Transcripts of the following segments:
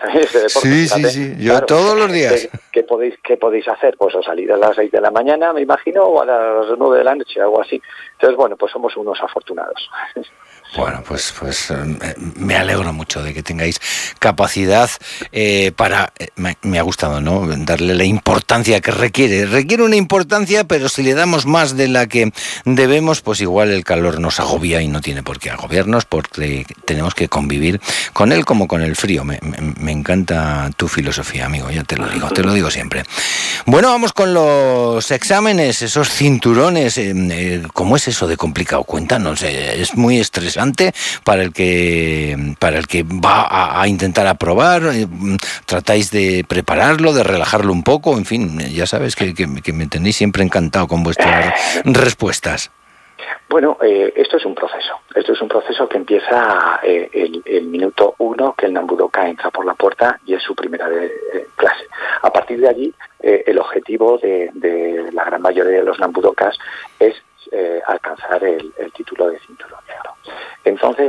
también este deporte. Sí, Fíjate, sí, yo claro, todos los días. ¿Qué podéis hacer? Pues o salir a las 6 de la mañana, me imagino, o a las 9 de la noche, algo así. Entonces, bueno, pues somos unos afortunados. Bueno, pues me alegro mucho de que tengáis capacidad para... me ha gustado, ¿no? Darle la importancia que requiere. Requiere una importancia, pero si le damos más de la que debemos, pues igual el calor nos agobia y no tiene por qué agobiarnos, porque tenemos que convivir con él como con el frío. Me encanta tu filosofía, amigo, ya te lo digo siempre. Bueno, vamos con los exámenes, esos cinturones. ¿Cómo es eso de complicado? Cuéntanos, es muy estresante para el que va a intentar aprobar. Tratáis de prepararlo, de relajarlo un poco, en fin, ya sabes que me tenéis siempre encantado con vuestras respuestas. Bueno, esto es un proceso que empieza el minuto 1 que el Nambudoka entra por la puerta y es su primera clase. A partir de allí, el objetivo de la gran mayoría de los Nambudokas es alcanzar el título de cinturón negro. Entonces,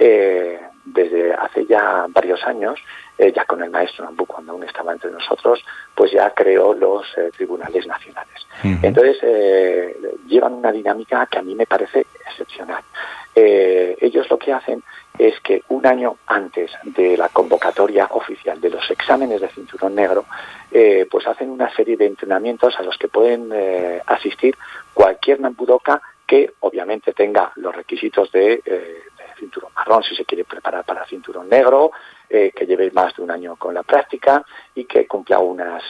desde hace ya varios años, ya con el maestro Nambu, cuando aún estaba entre nosotros, pues ya creó los tribunales nacionales. Uh-huh. Entonces, llevan una dinámica que a mí me parece excepcional. Ellos lo que hacen es que un año antes de la convocatoria oficial de los exámenes de cinturón negro, pues hacen una serie de entrenamientos a los que pueden asistir cualquier Nambudoka que obviamente tenga los requisitos de cinturón marrón si se quiere preparar para cinturón negro, que lleve más de un año con la práctica y que cumpla unas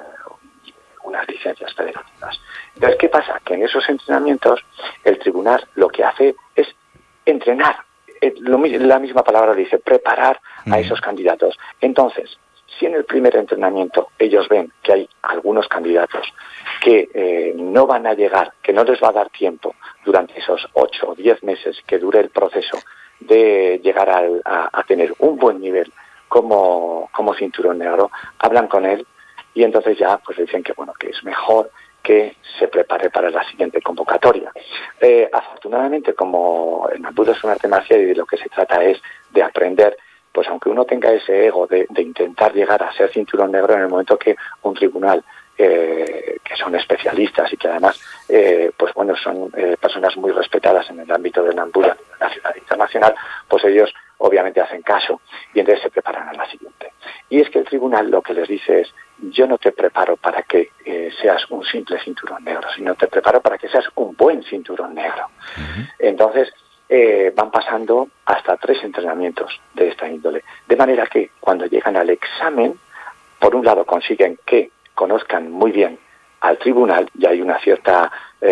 licencias federativas. Entonces, ¿qué pasa? Que en esos entrenamientos el tribunal lo que hace es entrenar. La misma palabra dice, preparar a esos candidatos. Entonces, si en el primer entrenamiento ellos ven que hay algunos candidatos que no van a llegar, que no les va a dar tiempo durante esos 8 o 10 meses que dure el proceso de llegar a tener un buen nivel como cinturón negro, hablan con él y entonces ya pues dicen que bueno, que es mejor que se prepare para la siguiente convocatoria. Afortunadamente, como el Nambu es un arte marcial y de lo que se trata es de aprender, pues aunque uno tenga ese ego de intentar llegar a ser cinturón negro, en el momento que un tribunal que son especialistas y que además pues bueno, son personas muy respetadas en el ámbito del Nambu nacional e internacional, pues ellos obviamente hacen caso y entonces se preparan a la siguiente. Y es que el tribunal lo que les dice es: yo no te preparo para que seas un simple cinturón negro, sino te preparo para que seas un buen cinturón negro. Uh-huh. Entonces van pasando hasta 3 entrenamientos de esta índole, de manera que cuando llegan al examen, por un lado consiguen que conozcan muy bien al tribunal, y hay una cierta,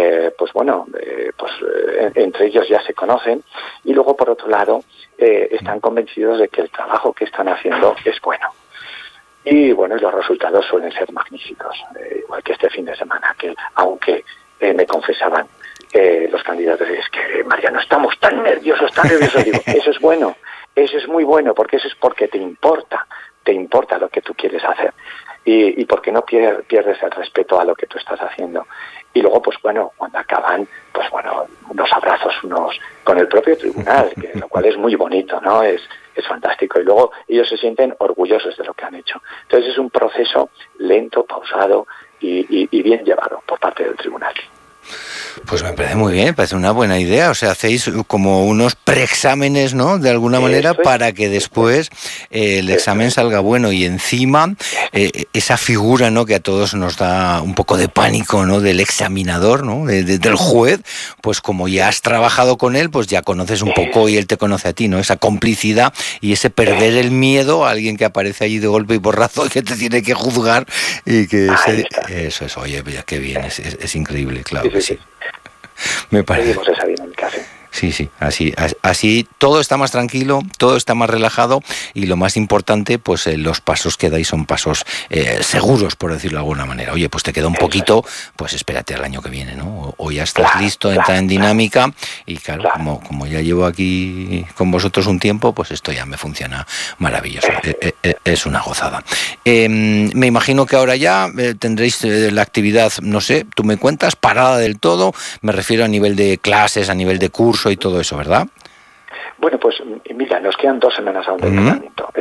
entre ellos ya se conocen, y luego por otro lado están convencidos de que el trabajo que están haciendo es bueno. Y bueno, los resultados suelen ser magníficos, igual que este fin de semana, que aunque me confesaban los candidatos, es que Mariano, estamos tan nerviosos, digo, eso es bueno, eso es muy bueno, porque eso es porque te importa lo que tú quieres hacer. Y porque no pierdes el respeto a lo que tú estás haciendo. Y luego, pues bueno, cuando acaban, pues bueno, unos abrazos con el propio tribunal, lo cual es muy bonito, ¿no? Es fantástico. Y luego ellos se sienten orgullosos de lo que han hecho. Entonces es un proceso lento, pausado y bien llevado por parte del tribunal. Pues me parece muy bien, me parece una buena idea. O sea, hacéis como unos preexámenes, ¿no? De alguna manera, para que después el examen salga bueno. Y encima, esa figura, ¿no?, que a todos nos da un poco de pánico, ¿no?, del examinador, ¿no?, del juez, pues como ya has trabajado con él, pues ya conoces un poco y él te conoce a ti, ¿no? Esa complicidad y ese perder el miedo a alguien que aparece allí de golpe y porrazo y que te tiene que juzgar y que eso es, oye, qué bien, es increíble, claro que sí. Me parece. Esa dinámica, sí. Sí, así todo está más tranquilo, todo está más relajado y lo más importante, pues los pasos que dais son pasos seguros, por decirlo de alguna manera. Oye, pues te queda un poquito, pues espérate al año que viene, ¿no? O ya estás listo, entra en dinámica y claro. Como ya llevo aquí con vosotros un tiempo, pues esto ya me funciona maravilloso. Es una gozada. Me imagino que ahora ya tendréis la actividad, no sé, tú me cuentas, parada del todo, me refiero a nivel de clases, a nivel de curso y todo eso, ¿verdad? Bueno, pues mira, nos quedan 2 semanas aún de entrenamiento.